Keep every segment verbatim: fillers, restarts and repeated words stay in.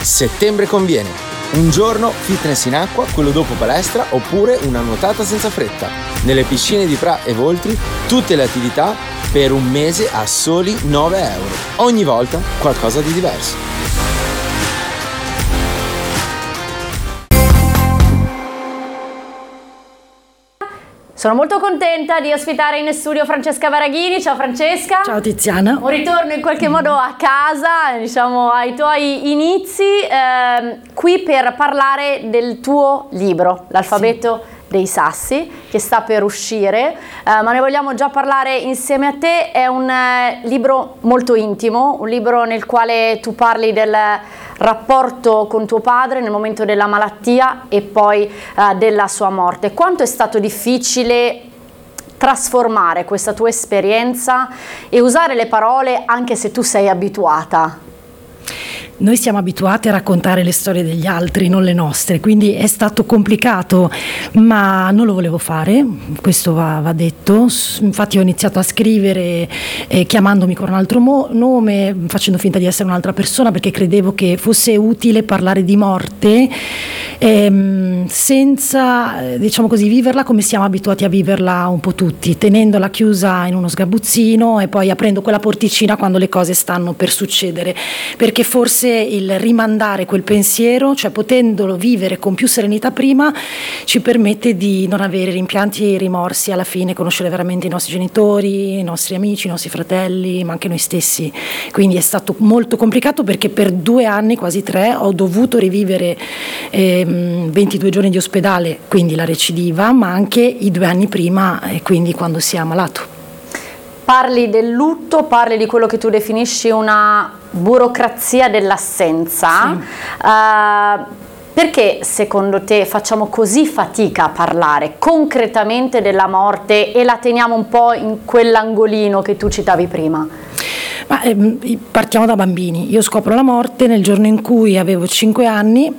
Settembre conviene. Un giorno fitness in acqua, quello dopo palestra, oppure una nuotata senza fretta. Nelle piscine di Pra e Voltri tutte le attività per un mese a soli nove euro. Ogni volta qualcosa di diverso. Sono molto contenta di ospitare in studio Francesca Baraghini. Ciao Francesca. Ciao Tiziana. Un ritorno in qualche modo a casa, diciamo ai tuoi inizi, eh, qui per parlare del tuo libro, L'alfabeto sì. dei sassi, che sta per uscire, eh, ma ne vogliamo già parlare insieme a te. È un eh, libro molto intimo, un libro nel quale tu parli del rapporto con tuo padre nel momento della malattia e poi eh, della sua morte. Quanto è stato difficile trasformare questa tua esperienza e usare le parole anche se tu sei abituata? Noi siamo abituati a raccontare le storie degli altri, non le nostre, quindi è stato complicato, ma non lo volevo fare, questo va, va detto. Infatti ho iniziato a scrivere eh, chiamandomi con un altro mo- nome, facendo finta di essere un'altra persona, perché credevo che fosse utile parlare di morte ehm, senza, diciamo così, viverla come siamo abituati a viverla un po' tutti, tenendola chiusa in uno sgabuzzino e poi aprendo quella porticina quando le cose stanno per succedere, perché forse il rimandare quel pensiero, cioè potendolo vivere con più serenità prima, ci permette di non avere rimpianti e rimorsi alla fine, conoscere veramente i nostri genitori, i nostri amici, i nostri fratelli, ma anche noi stessi. Quindi è stato molto complicato, perché per due anni, quasi tre, ho dovuto rivivere ehm, ventidue giorni di ospedale, quindi la recidiva, ma anche i due anni prima, e quindi quando si è ammalato. Parli del lutto, parli di quello che tu definisci una burocrazia dell'assenza. Sì. Uh, perché secondo te facciamo così fatica a parlare concretamente della morte e la teniamo un po' in quell'angolino che tu citavi prima? Ma, ehm, partiamo da bambini. Io scopro la morte nel giorno in cui avevo cinque anni,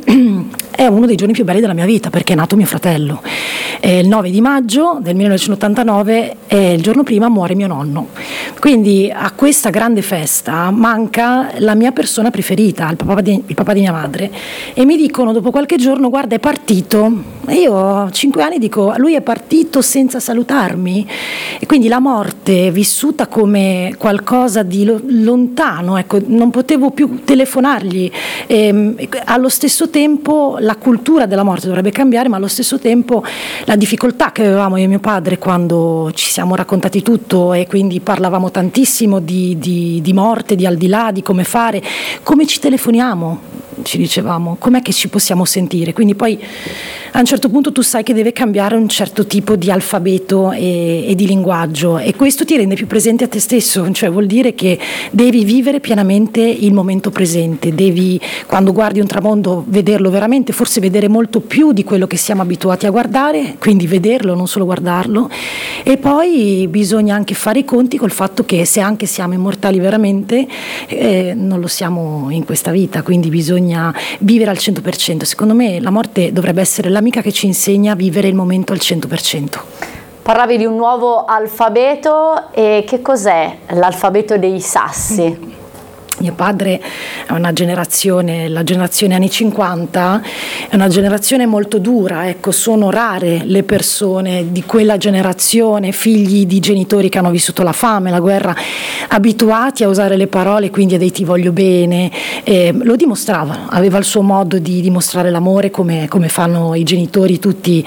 è uno dei giorni più belli della mia vita, perché è nato mio fratello. È il nove di maggio del millenovecentottantanove e il giorno prima muore mio nonno. Quindi a questa grande festa manca la mia persona preferita, il papà di, il papà di mia madre, e mi dicono dopo qualche giorno: guarda, è partito. E io a cinque anni dico: lui è partito senza salutarmi? E quindi la morte vissuta come qualcosa di lontano, ecco, non potevo più telefonargli. E, allo stesso tempo la cultura della morte dovrebbe cambiare, ma allo stesso tempo la difficoltà che avevamo io e mio padre quando ci siamo raccontati tutto, e quindi parlavamo tantissimo di, di, di morte, di al di là, di come fare, come ci telefoniamo, ci dicevamo, com'è che ci possiamo sentire. Quindi poi a un certo punto tu sai che deve cambiare un certo tipo di alfabeto e, e di linguaggio, e questo ti rende più presente a te stesso, cioè vuol dire che devi vivere pienamente il momento presente, devi, quando guardi un tramonto, vederlo veramente, forse vedere molto più di quello che siamo abituati a guardare, quindi vederlo, non solo guardarlo. E poi bisogna anche fare i conti col fatto che se anche siamo immortali veramente, eh, non lo siamo in questa vita, quindi bisogna vivere al cento per cento. Secondo me la morte dovrebbe essere l'amica che ci insegna a vivere il momento al cento per cento. Parlavi di un nuovo alfabeto, e che cos'è l'alfabeto dei sassi? Mio padre è una generazione, la generazione anni cinquanta, è una generazione molto dura, ecco, sono rare le persone di quella generazione, figli di genitori che hanno vissuto la fame, la guerra, abituati a usare le parole, quindi a dei ti voglio bene, eh, lo dimostrava, aveva il suo modo di dimostrare l'amore come, come fanno i genitori tutti,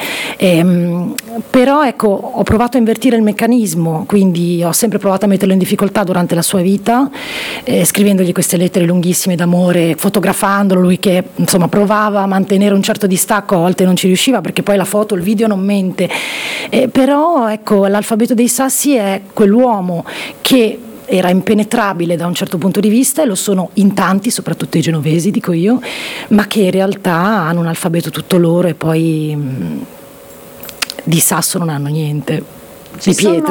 eh, però ecco, ho provato a invertire il meccanismo, quindi ho sempre provato a metterlo in difficoltà durante la sua vita, eh, scrivendo queste lettere lunghissime d'amore, fotografandolo, lui che insomma provava a mantenere un certo distacco, a volte non ci riusciva, perché poi la foto, il video non mente, eh, però ecco, l'alfabeto dei sassi è quell'uomo che era impenetrabile da un certo punto di vista, e lo sono in tanti, soprattutto i genovesi, dico io, ma che in realtà hanno un alfabeto tutto loro, e poi mh, di sasso non hanno niente, di pietra.